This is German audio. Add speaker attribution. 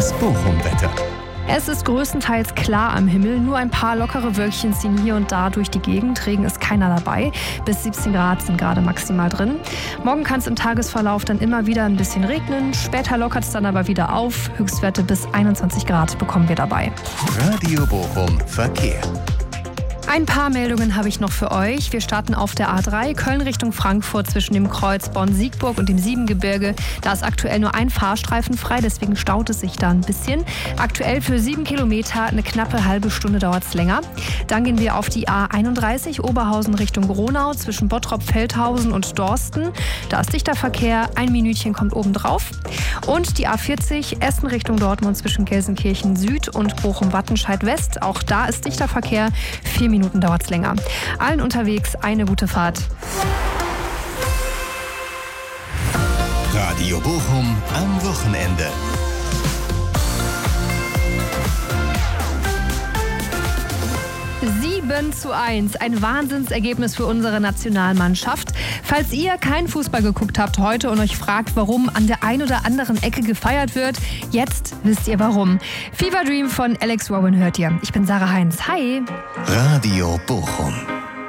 Speaker 1: Das Bochum-Wetter.
Speaker 2: Es ist größtenteils klar am Himmel, nur ein paar lockere Wölkchen ziehen hier und da durch die Gegend. Regen ist keiner dabei. Bis 17 Grad sind gerade maximal drin. Morgen kann es im Tagesverlauf dann immer wieder ein bisschen regnen. Später lockert es dann aber wieder auf. Höchstwerte bis 21 Grad bekommen wir dabei.
Speaker 1: Radio Bochum Verkehr.
Speaker 2: Ein paar Meldungen habe ich noch für euch. Wir starten auf der A3 Köln Richtung Frankfurt zwischen dem Kreuz Bonn-Siegburg und dem Siebengebirge. Da ist aktuell nur ein Fahrstreifen frei, deswegen staut es sich da ein bisschen. Aktuell für 7 Kilometer, eine knappe halbe Stunde dauert es länger. Dann gehen wir auf die A31 Oberhausen Richtung Gronau zwischen Bottrop-Feldhausen und Dorsten. Da ist dichter Verkehr, ein Minütchen kommt oben drauf. Und die A40 Essen Richtung Dortmund zwischen Gelsenkirchen Süd und Bochum-Wattenscheid West. Auch da ist dichter Verkehr, 4 Minuten dauert es länger. Allen unterwegs eine gute Fahrt.
Speaker 1: Radio Bochum am Wochenende.
Speaker 2: Sieben zu 1, ein Wahnsinnsergebnis für unsere Nationalmannschaft. Falls ihr kein Fußball geguckt habt heute und euch fragt, warum an der ein oder anderen Ecke gefeiert wird, jetzt wisst ihr warum. Fever Dream von Alex Rowan hört ihr. Ich bin Sarah Heinz. Hi!
Speaker 1: Radio Bochum.